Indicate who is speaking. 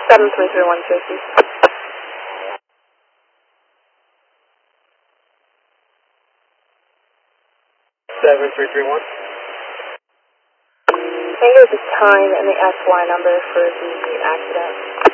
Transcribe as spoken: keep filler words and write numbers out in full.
Speaker 1: seven three three one safety.
Speaker 2: seven three three one.
Speaker 1: Can I get the time and the S Y number for the accident?